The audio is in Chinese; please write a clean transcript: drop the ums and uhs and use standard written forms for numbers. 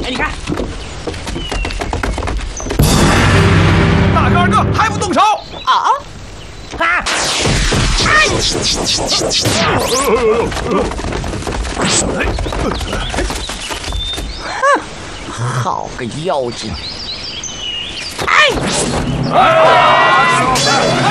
哎，你看， 大哥二哥还不动手啊！哈！哎！哼，好个妖精！哎！